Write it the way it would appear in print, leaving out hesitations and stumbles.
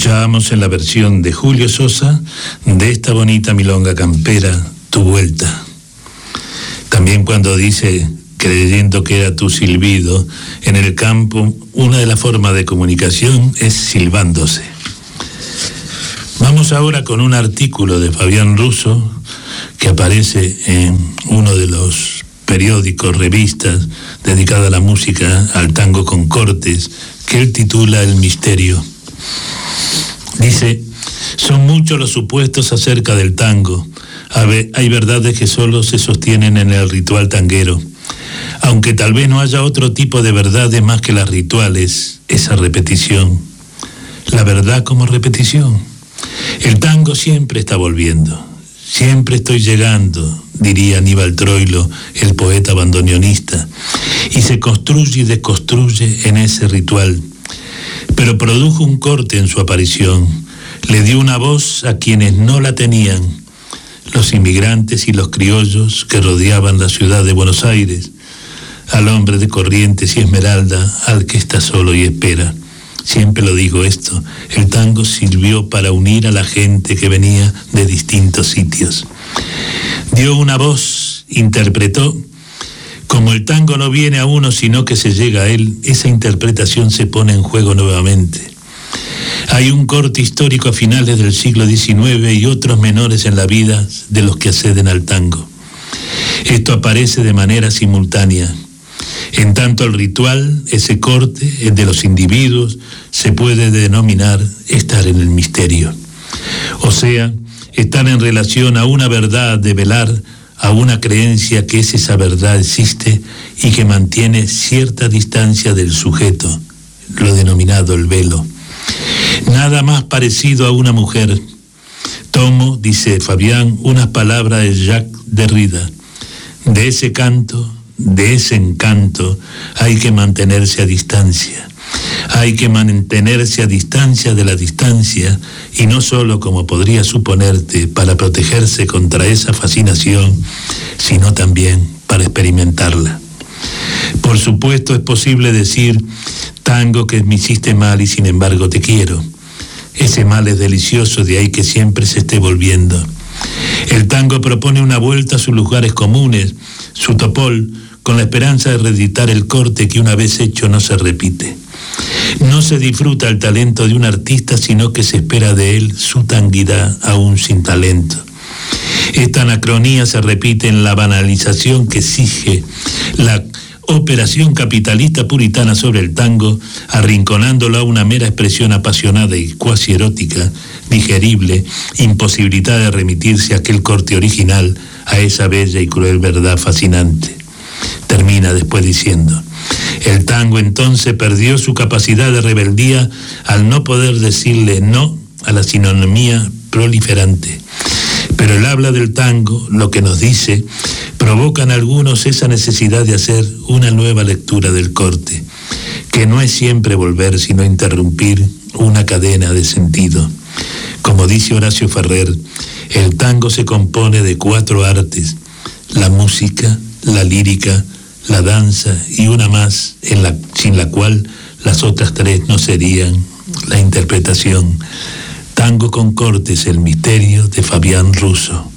Escuchábamos en la versión de Julio Sosa de esta bonita milonga campera, Tu Vuelta. También cuando dice, creyendo que era tu silbido, en el campo una de las formas de comunicación es silbándose. Vamos ahora con un artículo de Fabián Russo que aparece en uno de los periódicos, revistas dedicada a la música, al tango con cortes, que él titula El Misterio. Dice: son muchos los supuestos acerca del tango. Hay verdades que solo se sostienen en el ritual tanguero. Aunque tal vez no haya otro tipo de verdades más que las rituales, esa repetición. La verdad como repetición. El tango siempre está volviendo. Siempre estoy llegando, diría Aníbal Troilo, el poeta bandoneonista, y se construye y desconstruye en ese ritual. Pero produjo un corte en su aparición, le dio una voz a quienes no la tenían, los inmigrantes y los criollos que rodeaban la ciudad de Buenos Aires, al hombre de Corrientes y Esmeralda, al que está solo y espera. Siempre lo digo esto, el tango sirvió para unir a la gente que venía de distintos sitios. Dio una voz, interpretó. Como el tango no viene a uno sino que se llega a él, esa interpretación se pone en juego nuevamente. Hay un corte histórico a finales del siglo XIX y otros menores en la vida de los que acceden al tango. Esto aparece de manera simultánea. En tanto el ritual, ese corte, el de los individuos, se puede denominar estar en el misterio. O sea, estar en relación a una verdad de velar, a una creencia que esa verdad existe y que mantiene cierta distancia del sujeto, lo denominado el velo. Nada más parecido a una mujer. Tomo, dice Fabián, unas palabras de Jacques Derrida. De ese canto, de ese encanto, hay que mantenerse a distancia. Hay que mantenerse a distancia de la distancia, y no solo, como podría suponerte, para protegerse contra esa fascinación, sino también para experimentarla. Por supuesto es posible decir, tango que me hiciste mal y sin embargo te quiero. Ese mal es delicioso, de ahí que siempre se esté volviendo. El tango propone una vuelta a sus lugares comunes, su topol, con la esperanza de reeditar el corte que una vez hecho no se repite. No se disfruta el talento de un artista, sino que se espera de él su tanguidad aún sin talento. Esta anacronía se repite en la banalización que exige la operación capitalista puritana sobre el tango, arrinconándolo a una mera expresión apasionada y cuasi erótica, digerible, imposibilitada de remitirse a aquel corte original, a esa bella y cruel verdad fascinante. Termina después diciendo: el tango entonces perdió su capacidad de rebeldía al no poder decirle no a la sinonimía proliferante. Pero el habla del tango, lo que nos dice, provoca en algunos esa necesidad de hacer una nueva lectura del corte, que no es siempre volver, sino interrumpir una cadena de sentido. Como dice Horacio Ferrer, el tango se compone de 4 artes: la música, la lírica, la danza y una más, sin la cual las otras 3 no serían: la interpretación. Tango con cortes, el misterio, de Fabián Russo.